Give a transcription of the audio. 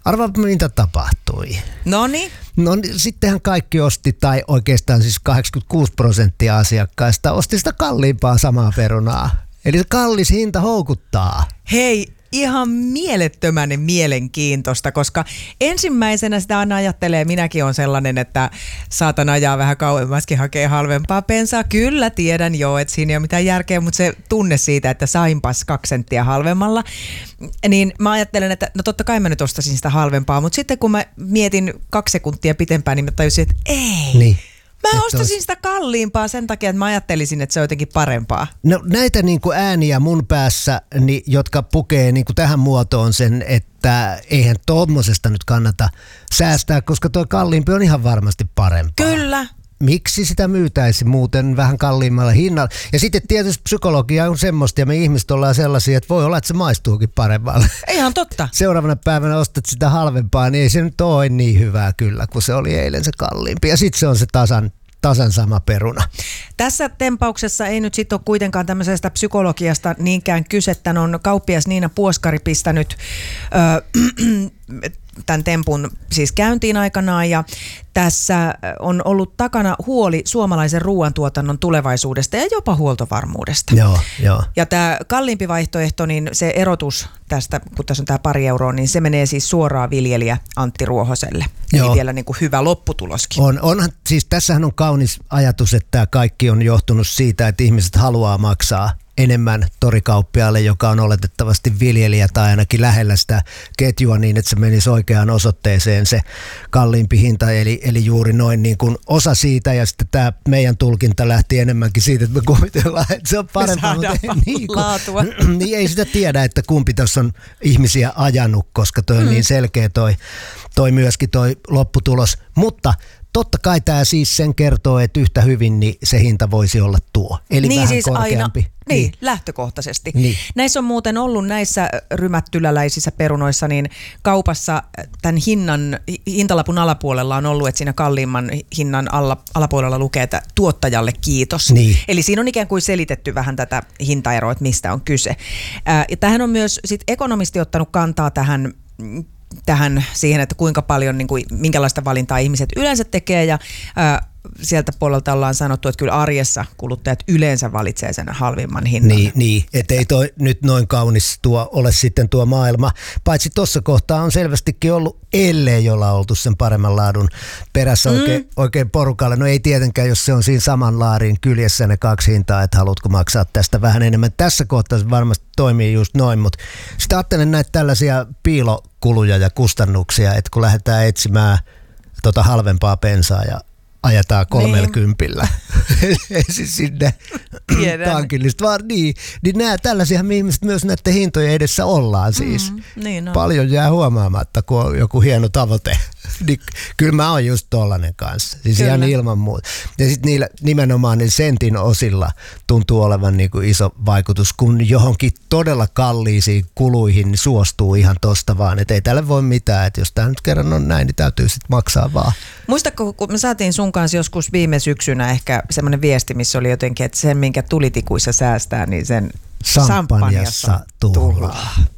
Arvaa, mitä tapahtui. Noniin. No sittenhän kaikki osti, tai oikeastaan siis 86% asiakkaista osti sitä kalliimpaa samaa perunaa. Eli kallis hinta houkuttaa. Hei, ihan mielettömän mielenkiintoista, koska ensimmäisenä sitä aina ajattelee, minäkin on sellainen, että saatan ajaa vähän kauemmaskin hakea halvempaa bensaa. Kyllä tiedän jo, että siinä ei ole mitään järkeä, mutta se tunne siitä, että sainpas 2 senttiä halvemmalla, niin mä ajattelen, että no totta kai mä nyt ostasin sitä halvempaa, mutta sitten kun mä mietin 2 sekuntia pitempään, niin mä tajusin, että ei. Niin. Mä ostasin sitä kalliimpaa sen takia, että mä ajattelisin, että se on jotenkin parempaa. No näitä niin kuin ääniä mun päässä, niin, jotka pukee niin kuin tähän muotoon sen, että eihän tommosesta nyt kannata säästää, koska tuo kalliimpi on ihan varmasti parempaa. Kyllä. Miksi sitä myytäisi muuten vähän kalliimmalla hinnalla? Ja sitten tietysti psykologia on semmoista ja me ihmiset ollaan sellaisia, että voi olla, että se maistuukin paremmalle. Ihan totta. Seuraavana päivänä ostat sitä halvempaa, niin ei se nyt ole niin hyvää kyllä, kun se oli eilen se kalliimpi. Ja sitten se on se tasan sama peruna. Tässä tempauksessa ei nyt sitten ole kuitenkaan tämmöisestä psykologiasta niinkään kyse. Tän on kauppias Niina Puoskari pistänyt tämän tempun siis käyntiin aikanaan, ja tässä on ollut takana huoli suomalaisen ruoantuotannon tulevaisuudesta ja jopa huoltovarmuudesta. Joo. Ja tämä kalliimpi vaihtoehto, niin se erotus tästä, kun tässä on tämä 2 euroa, niin se menee siis suoraan viljelijä Antti Ruohoselle. Joo. Eli vielä niin kuin hyvä lopputuloskin. Onhan, siis tässähän on kaunis ajatus, että tämä kaikki on johtunut siitä, että ihmiset haluaa maksaa enemmän torikauppiaalle, joka on oletettavasti viljelijä tai ainakin lähellä sitä ketjua niin, että se menisi oikeaan osoitteeseen se kalliimpi hinta. Eli juuri noin niin kuin osa siitä, ja sitten tämä meidän tulkinta lähti enemmänkin siitä, että me kuvitellaan, että se on parempaa. Laatua. Niin ei sitä tiedä, että kumpi tässä on ihmisiä ajanut, koska toi on niin selkeä toi myöskin toi lopputulos. Mutta totta kai tämä siis sen kertoo, että yhtä hyvin niin se hinta voisi olla tuo. Eli niin vähän siis korkeampi. Aina, niin, lähtökohtaisesti. Niin. Näissä on muuten ollut näissä rymättyläläisissä perunoissa, niin kaupassa tämän hintalapun alapuolella on ollut, että siinä kalliimman hinnan alapuolella lukee, että tuottajalle kiitos. Niin. Eli siinä on ikään kuin selitetty vähän tätä hintaeroa, että mistä on kyse. Ja tähän on myös sit ekonomisti ottanut kantaa tähän siihen, että kuinka paljon, niin kuin, minkälaista valintaa ihmiset yleensä tekee, ja sieltä puolelta ollaan sanottu, että kyllä arjessa kuluttajat yleensä valitsee sen halvimman hinnan. Niin, ettei toi nyt noin kaunis ole sitten tuo maailma. Paitsi tuossa kohtaa on selvästikin ollut, ellei jolla oltu sen paremman laadun perässä oikein porukalle. No ei tietenkään, jos se on siinä saman laarin kyljessä ne 2 hintaa, että haluatko maksaa tästä vähän enemmän. Tässä kohtaa se varmasti toimii just noin, mutta sitten ajattelen näitä tällaisia piilokuluja ja kustannuksia, että kun lähdetään etsimään halvempaa bensaa ja ajetaan 30 siis sinne tankillista, vaan niin nämä tällaisia ihmiset myös näiden hintojen edessä ollaan siis. Niin on. Paljon jää huomaamatta, kun on joku hieno tavoite. Niin, kyllä mä oon just tollanen kanssa, siis kyllä. Ihan ilman muuta. Ja sitten niillä nimenomaan niillä sentin osilla tuntuu olevan niin kuin iso vaikutus, kun johonkin todella kalliisiin kuluihin niin suostuu ihan tosta vaan, että ei tälle voi mitään, että jos tämä nyt kerran on näin, niin täytyy sitten maksaa vaan. Muistatko, kun me saatiin sun kanssa joskus viime syksynä ehkä semmoinen viesti, missä oli jotenkin, että sen minkä tulitikuissa säästää, niin sen Sampanjassa tuhlaa.